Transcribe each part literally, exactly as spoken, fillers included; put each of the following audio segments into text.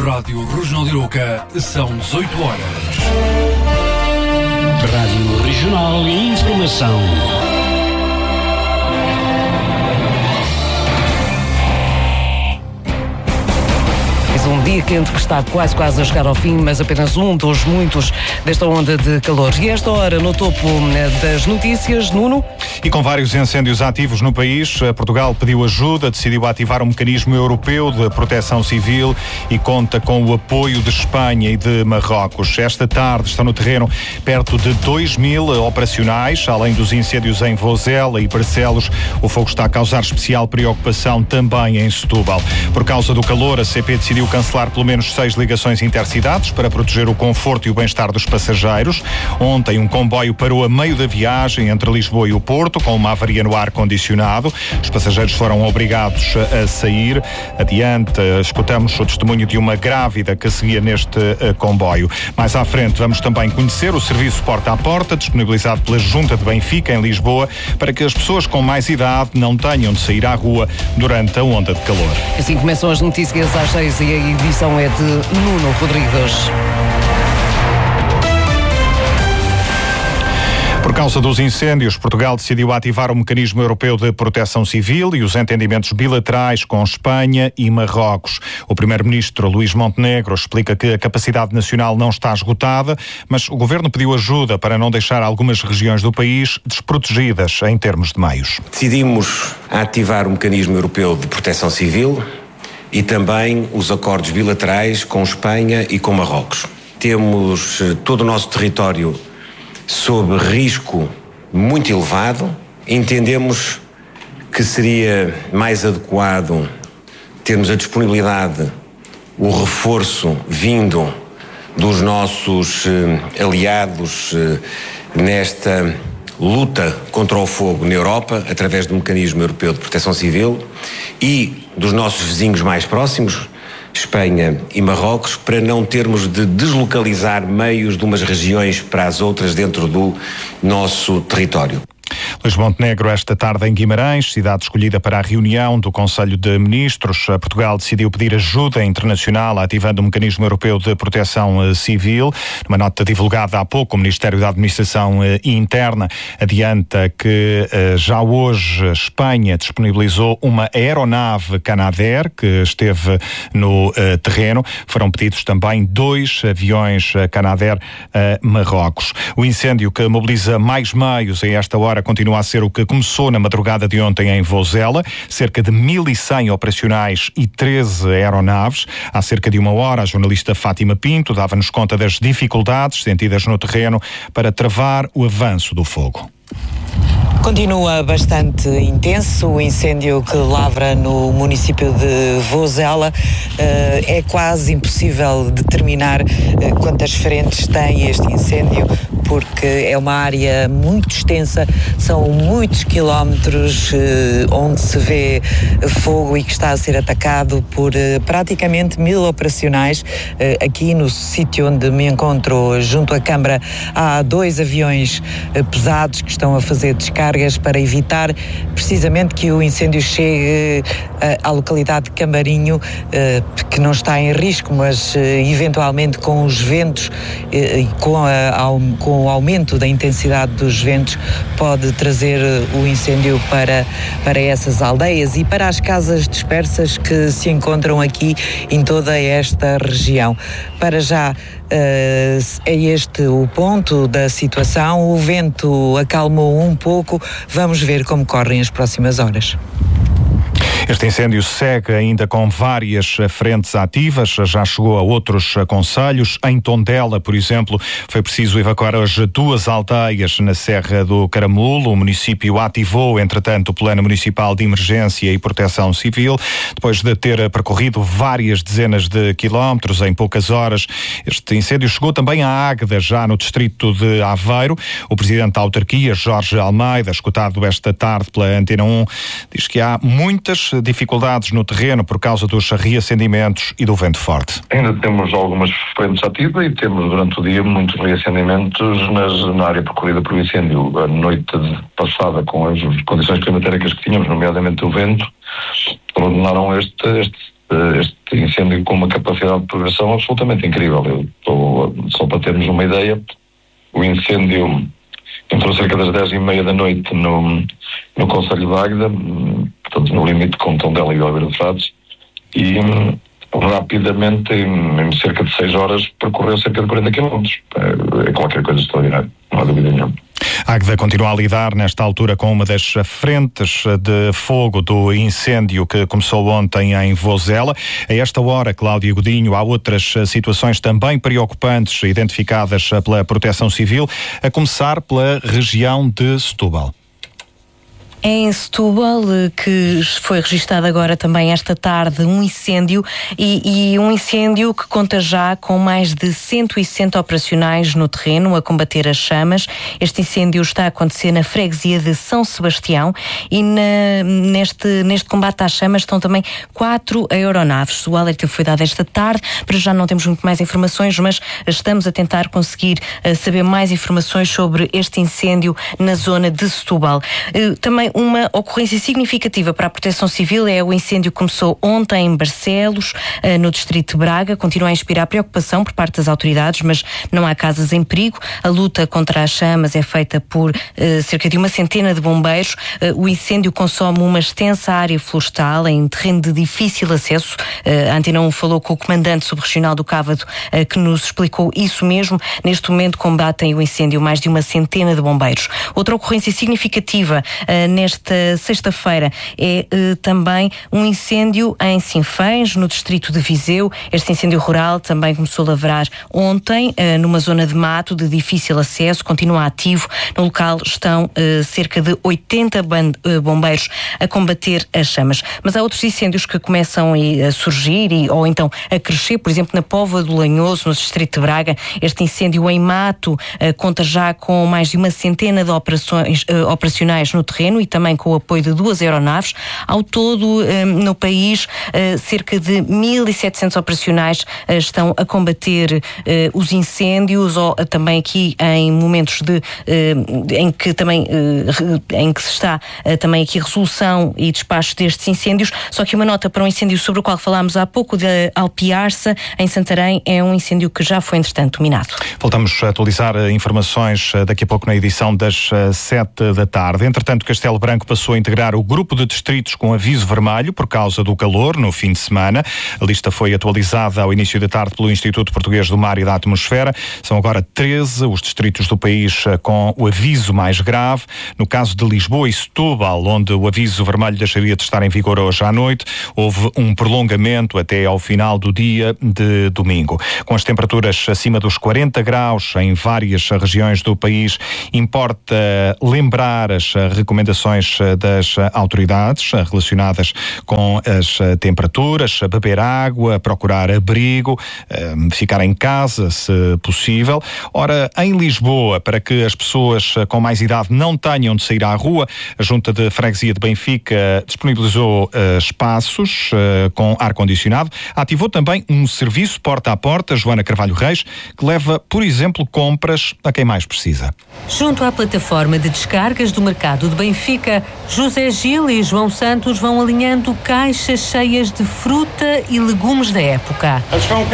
Rádio Regional de Arouca, são dezoito horas. Rádio Regional e Informação. Um dia quente que está quase quase a chegar ao fim, mas apenas um dos muitos desta onda de calor. E esta hora, no topo das notícias, Nuno. E com vários incêndios ativos no país, Portugal pediu ajuda, decidiu ativar um mecanismo europeu de proteção civil e conta com o apoio de Espanha e de Marrocos. Esta tarde estão no terreno perto de dois mil operacionais, além dos incêndios em Vozela e Barcelos. O fogo está a causar especial preocupação também em Setúbal. Por causa do calor, a C P decidiu cancelar pelo menos seis ligações intercidades para proteger o conforto e o bem-estar dos passageiros. Ontem, um comboio parou a meio da viagem entre Lisboa e o Porto, com uma avaria no ar-condicionado. Os passageiros foram obrigados a sair. Adiante, escutamos o testemunho de uma grávida que seguia neste uh, comboio. Mais à frente, vamos também conhecer o serviço Porta a Porta, disponibilizado pela Junta de Benfica, em Lisboa, para que as pessoas com mais idade não tenham de sair à rua durante a onda de calor. Assim começam as notícias às seis e a edição é de Nuno Rodrigues. Por causa dos incêndios, Portugal decidiu ativar o mecanismo europeu de proteção civil e os entendimentos bilaterais com Espanha e Marrocos. O primeiro-ministro Luís Montenegro explica que a capacidade nacional não está esgotada, mas o governo pediu ajuda para não deixar algumas regiões do país desprotegidas em termos de meios. Decidimos ativar o mecanismo europeu de proteção civil e também os acordos bilaterais com Espanha e com Marrocos. Temos todo o nosso território sob risco muito elevado. Entendemos que seria mais adequado termos a disponibilidade, o reforço vindo dos nossos eh, aliados eh, nesta luta contra o fogo na Europa, através do mecanismo europeu de proteção civil, e dos nossos vizinhos mais próximos, Espanha e Marrocos, para não termos de deslocalizar meios de umas regiões para as outras dentro do nosso território. Luís Montenegro, esta tarde em Guimarães, cidade escolhida para a reunião do Conselho de Ministros. Portugal decidiu pedir ajuda internacional ativando o mecanismo europeu de proteção civil. Numa nota divulgada há pouco, o Ministério da Administração Interna adianta que já hoje Espanha disponibilizou uma aeronave Canadair que esteve no terreno. Foram pedidos também dois aviões Canadair a Marrocos. O incêndio que mobiliza mais meios a esta hora continua a ser o que começou na madrugada de ontem em Vozela, cerca de mil e cem operacionais e treze aeronaves. Há cerca de uma hora, a jornalista Fátima Pinto dava-nos conta das dificuldades sentidas no terreno para travar o avanço do fogo. Continua bastante intenso o incêndio que lavra no município de Vozela. É quase impossível determinar quantas frentes tem este incêndio, porque é uma área muito extensa, são muitos quilómetros onde se vê fogo e que está a ser atacado por praticamente mil operacionais. Aqui no sítio onde me encontro, junto à Câmara, há dois aviões pesados que estão a fazer descargas para evitar precisamente que o incêndio chegue à localidade de Camarinho, que não está em risco, mas eventualmente com os ventos e com, com o aumento da intensidade dos ventos pode trazer o incêndio para, para essas aldeias e para as casas dispersas que se encontram aqui em toda esta região. Para já é este o ponto da situação. O vento acalmou um pouco. Vamos ver como correm as próximas horas. Este incêndio segue ainda com várias frentes ativas, já chegou a outros concelhos. Em Tondela, por exemplo, foi preciso evacuar hoje duas aldeias na Serra do Caramulo. O município ativou, entretanto, o Plano Municipal de Emergência e Proteção Civil, depois de ter percorrido várias dezenas de quilómetros em poucas horas. Este incêndio chegou também à Águeda, já no distrito de Aveiro. O presidente da autarquia, Jorge Almeida, escutado esta tarde pela Antena um, diz que há muitas dificuldades no terreno por causa dos reacendimentos e do vento forte. Ainda temos algumas frentes ativas e temos durante o dia muitos reacendimentos nas, na área percorrida pelo incêndio. A noite passada, com as condições climatéricas que tínhamos, nomeadamente o vento, ordenaram este, este, este este incêndio com uma capacidade de progressão absolutamente incrível. Eu estou, só para termos uma ideia, o incêndio entrou cerca das dez e meia da noite no, no Concelho de Águeda, portanto no limite com Tondela e Oliveira de Frades, e hum, rapidamente, em, em cerca de seis horas, percorreu cerca de quarenta quilómetros. É, é qualquer coisa extraordinária, não há dúvida nenhuma. Águeda continua a lidar nesta altura com uma das frentes de fogo do incêndio que começou ontem em Vozela. A esta hora, Cláudia Godinho, há outras situações também preocupantes identificadas pela Proteção Civil, a começar pela região de Setúbal. É em Setúbal que foi registado agora também esta tarde um incêndio e, e um incêndio que conta já com mais de cento e sessenta operacionais no terreno a combater as chamas. Este incêndio está a acontecer na freguesia de São Sebastião e na, neste, neste combate às chamas estão também quatro aeronaves. O alerta foi dado esta tarde, para já não temos muito mais informações, mas estamos a tentar conseguir uh, saber mais informações sobre este incêndio na zona de Setúbal. Uh, também uma ocorrência significativa para a Proteção Civil é o incêndio que começou ontem em Barcelos, no distrito de Braga. Continua a inspirar preocupação por parte das autoridades, mas não há casas em perigo. A luta contra as chamas é feita por uh, cerca de uma centena de bombeiros. Uh, o incêndio consome uma extensa área florestal em terreno de difícil acesso. Uh, a Antena um falou com o comandante subregional do Cávado, uh, que nos explicou isso mesmo. Neste momento combatem o incêndio mais de uma centena de bombeiros. Outra ocorrência significativa uh, nesta sexta-feira é uh, também um incêndio em Sinfãs, no distrito de Viseu. Este incêndio rural também começou a lavrar ontem, uh, numa zona de mato de difícil acesso, continua ativo. No local estão uh, cerca de oitenta band- uh, bombeiros a combater as chamas. Mas há outros incêndios que começam a surgir e, ou então a crescer, por exemplo, na Póvoa do Lanhoso, no distrito de Braga. Este incêndio em mato uh, conta já com mais de uma centena de operações, uh, operacionais no terreno e também com o apoio de duas aeronaves. Ao todo, no país, cerca de mil e setecentos operacionais estão a combater os incêndios, ou também aqui em momentos de, em que também em que se está também aqui resolução e despacho destes incêndios. Só que uma nota para um incêndio sobre o qual falámos há pouco, de Alpiarça, em Santarém, é um incêndio que já foi, entretanto, dominado. Voltamos a atualizar informações daqui a pouco na edição das sete da tarde. Entretanto, Castelo Branco passou a integrar o grupo de distritos com aviso vermelho por causa do calor no fim de semana. A lista foi atualizada ao início da tarde pelo Instituto Português do Mar e da Atmosfera. São agora treze os distritos do país com o aviso mais grave. No caso de Lisboa e Setúbal, onde o aviso vermelho deixaria de estar em vigor hoje à noite, houve um prolongamento até ao final do dia de domingo. Com as temperaturas acima dos quarenta graus em várias regiões do país, importa lembrar as recomendações das autoridades relacionadas com as temperaturas, beber água, procurar abrigo, ficar em casa se possível. Ora, em Lisboa, para que as pessoas com mais idade não tenham de sair à rua, a Junta de Freguesia de Benfica disponibilizou uh, espaços uh, com ar-condicionado. Ativou também um serviço porta a porta, Joana Carvalho Reis, que leva, por exemplo, compras a quem mais precisa. Junto à plataforma de descargas do mercado de Benfica, José Gil e João Santos vão alinhando caixas cheias de fruta e legumes da época.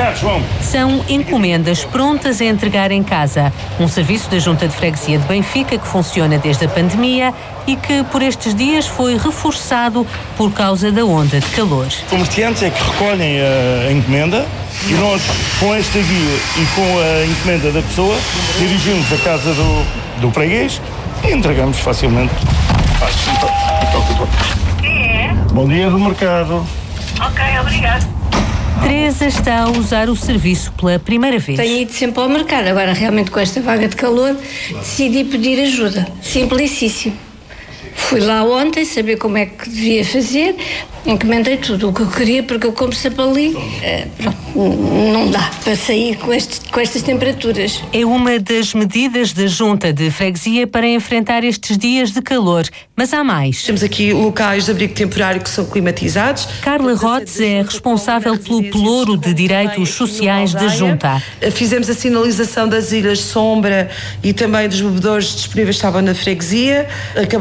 São encomendas prontas a entregar em casa. Um serviço da Junta de Freguesia de Benfica que funciona desde a pandemia e que por estes dias foi reforçado por causa da onda de calor. Os comerciantes é que recolhem a encomenda e nós, com esta guia e com a encomenda da pessoa, dirigimos à casa do, do freguês e entregamos facilmente. É. Bom dia do mercado. Ok, obrigado. Teresa está a usar o serviço pela primeira vez. Tenho ido sempre ao mercado, agora realmente com esta vaga de calor decidi pedir ajuda. Simplicíssimo. Fui lá ontem saber como é que devia fazer, encomendei tudo o que eu queria, porque eu compro sempre ali. É, pronto, não dá para sair com, este, com estas temperaturas. É uma das medidas da Junta de Freguesia para enfrentar estes dias de calor. Mas há mais. Temos aqui locais de abrigo temporário que são climatizados. Carla Rotes é responsável pelo pelouro de direitos sociais da Junta. Fizemos a sinalização das ilhas Sombra e também dos bebedouros disponíveis que estavam na freguesia. Acabamos por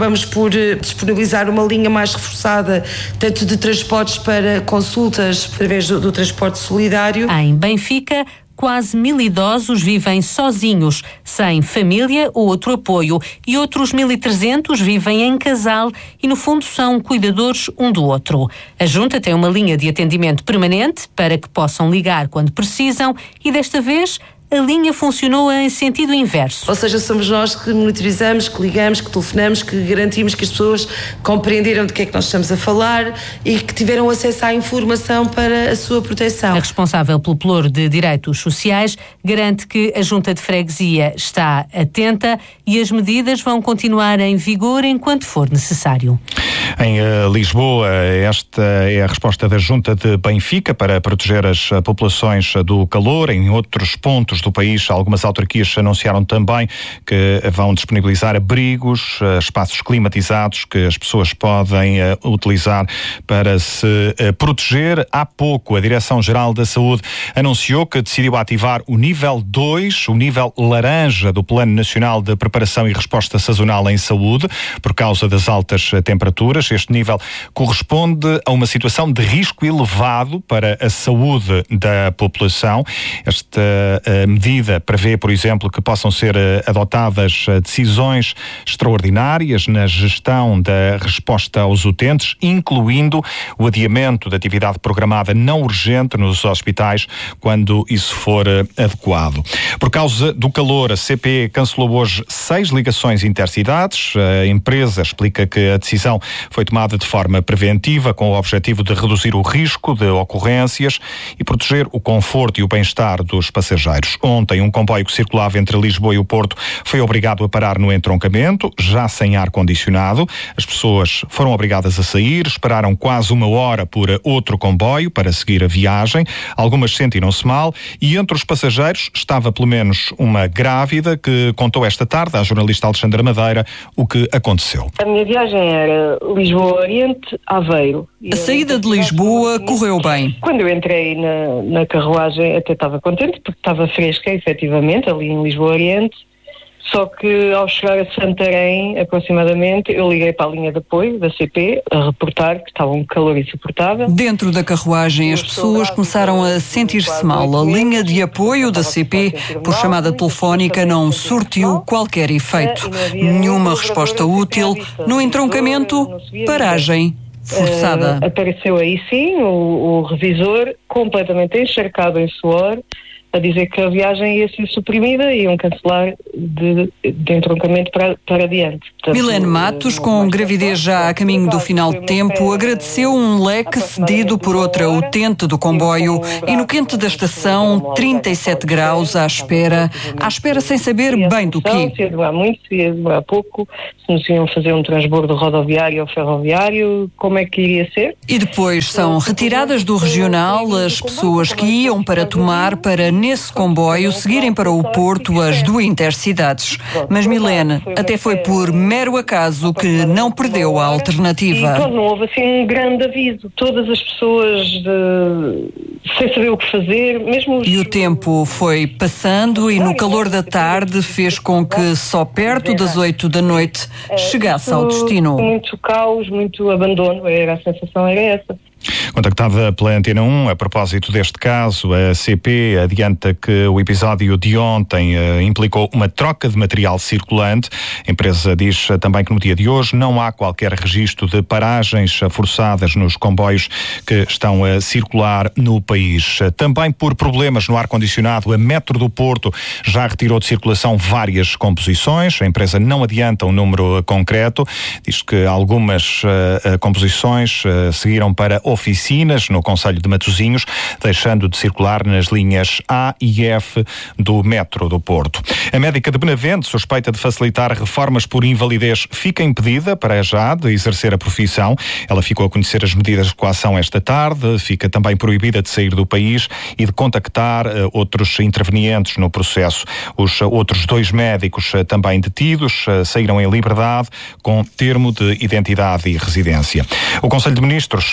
por disponibilizar uma linha mais reforçada, tanto de transportes para consultas, através do, do transporte solidário. Em Benfica, quase mil idosos vivem sozinhos, sem família ou outro apoio, e outros mil e trezentos vivem em casal e, no fundo, são cuidadores um do outro. A Junta tem uma linha de atendimento permanente para que possam ligar quando precisam e, desta vez, a linha funcionou em sentido inverso. Ou seja, somos nós que monitorizamos, que ligamos, que telefonamos, que garantimos que as pessoas compreenderam de que é que nós estamos a falar e que tiveram acesso à informação para a sua proteção. A responsável pelo Pelouro de Direitos Sociais garante que a Junta de Freguesia está atenta e as medidas vão continuar em vigor enquanto for necessário. Em uh, Lisboa, esta é a resposta da Junta de Benfica para proteger as uh, populações uh, do calor. Em outros pontos do país, algumas autarquias anunciaram também que vão disponibilizar abrigos, uh, espaços climatizados que as pessoas podem uh, utilizar para se uh, proteger. Há pouco, a Direção-Geral da Saúde anunciou que decidiu ativar o nível dois, o nível laranja do Plano Nacional de Preparação e Resposta Sazonal em Saúde, por causa das altas uh, temperaturas. Este nível corresponde a uma situação de risco elevado para a saúde da população. Esta uh, medida prevê, por exemplo, que possam ser uh, adotadas uh, decisões extraordinárias na gestão da resposta aos utentes, incluindo o adiamento da atividade programada não urgente nos hospitais, quando isso for uh, adequado. Por causa do calor, a C P E cancelou hoje seis ligações intercidades. A empresa explica que a decisão foi tomada de forma preventiva, com o objetivo de reduzir o risco de ocorrências e proteger o conforto e o bem-estar dos passageiros. Ontem, um comboio que circulava entre Lisboa e o Porto foi obrigado a parar no entroncamento, já sem ar-condicionado. As pessoas foram obrigadas a sair, esperaram quase uma hora por outro comboio para seguir a viagem. Algumas sentiram-se mal e entre os passageiros estava pelo menos uma grávida que contou esta tarde à jornalista Alexandra Madeira o que aconteceu. A minha viagem era Lisboa Oriente, Aveiro. A saída de Lisboa correu bem. Quando eu entrei na, na carruagem até estava contente, porque estava fresca, efetivamente, ali em Lisboa Oriente. Só que ao chegar a Santarém, aproximadamente, eu liguei para a linha de apoio da C P a reportar que estava um calor insuportável. Dentro da carruagem, as pessoas começaram a sentir-se mal. A linha de apoio da C P, por chamada telefónica, não surtiu qualquer efeito. Nenhuma resposta útil. No entroncamento, paragem forçada. Uh, apareceu aí sim o, o revisor completamente encharcado em suor, a dizer que a viagem ia ser suprimida e iam cancelar de, de entroncamento para, para adiante. Portanto, Milene Matos, com gravidez já a caminho do final de tempo, agradeceu um leque cedido por outra utente do comboio e no quente da estação, trinta e sete graus à espera, à espera sem saber bem do quê. Se ia demorar muito, se ia demorar pouco, se nos iam fazer um transbordo rodoviário ou ferroviário, como é que iria ser? E depois são retiradas do regional as pessoas que iam para tomar para nesse comboio seguirem para o Porto as do Intercidades. Mas Milene até foi por mero acaso que não perdeu a alternativa. E não houve assim um grande aviso. Todas as pessoas de... sem saber o que fazer, mesmo os... E o tempo foi passando e no calor da tarde fez com que só perto das oito da noite chegasse ao destino. Muito caos, muito abandono, era a sensação era essa. Contactada pela Antena um, a propósito deste caso, a C P adianta que o episódio de ontem uh, implicou uma troca de material circulante. A empresa diz uh, também que no dia de hoje não há qualquer registro de paragens uh, forçadas nos comboios que estão a circular no país. Uh, também por problemas no ar-condicionado, a Metro do Porto já retirou de circulação várias composições. A empresa não adianta um número uh, concreto. Diz que algumas uh, uh, composições uh, seguiram para oficinas no concelho de Matosinhos, deixando de circular nas linhas A e F do Metro do Porto. A médica de Benavente, suspeita de facilitar reformas por invalidez, fica impedida para já de exercer a profissão. Ela ficou a conhecer as medidas de coação esta tarde, fica também proibida de sair do país e de contactar uh, outros intervenientes no processo. Os uh, outros dois médicos uh, também detidos uh, saíram em liberdade com termo de identidade e residência. O Conselho de Ministros aprovou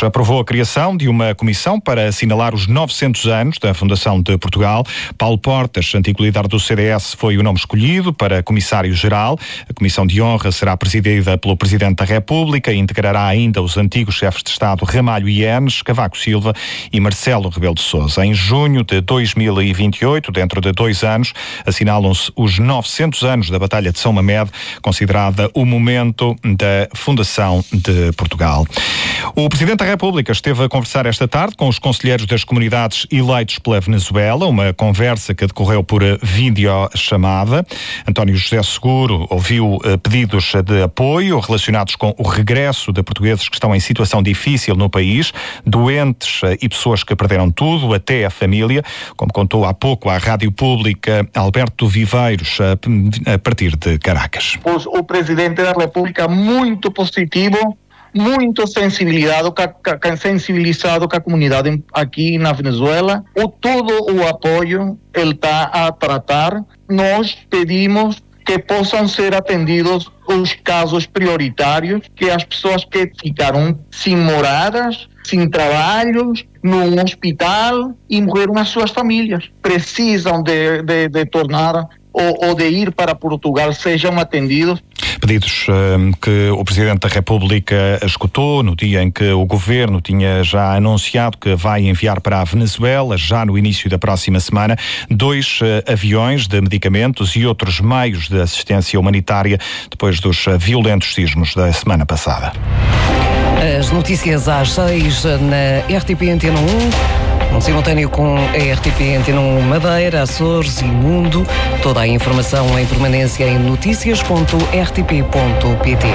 a criação de uma comissão para assinalar os novecentos anos da fundação de Portugal. Paulo Portas, antigo líder do C D S, foi o nome escolhido para comissário-geral. A comissão de honra será presidida pelo Presidente da República e integrará ainda os antigos chefes de Estado Ramalho Eanes, Cavaco Silva e Marcelo Rebelo de Sousa. Em junho de dois mil e vinte e oito, dentro de dois anos, assinalam-se os novecentos anos da Batalha de São Mamede, considerada o momento da fundação de Portugal. O Presidente da República esteve a conversar esta tarde com os conselheiros das comunidades eleitos pela Venezuela, uma conversa que decorreu por videochamada. António José Seguro ouviu pedidos de apoio relacionados com o regresso de portugueses que estão em situação difícil no país, doentes e pessoas que perderam tudo, até a família, como contou há pouco à Rádio Pública Alberto Viveiros, a partir de Caracas. O Presidente da República muito positivo, muito sensibilizado, sensibilizado com a comunidade aqui na Venezuela. O todo o apoio ele está a tratar. Nós pedimos que possam ser atendidos os casos prioritários, que as pessoas que ficaram sem moradas, sem trabalhos, num hospital e morreram as suas famílias, precisam de, de, de tornar ou, ou de ir para Portugal, sejam atendidos. Pedidos um, que o Presidente da República escutou no dia em que o Governo tinha já anunciado que vai enviar para a Venezuela, já no início da próxima semana, dois uh, aviões de medicamentos e outros meios de assistência humanitária depois dos uh, violentos sismos da semana passada. As notícias às seis na R T P Antena um, um simultâneo com a R T P Antena um Madeira, Açores e Mundo. Toda a informação em permanência em notícias ponto r t p ponto p t.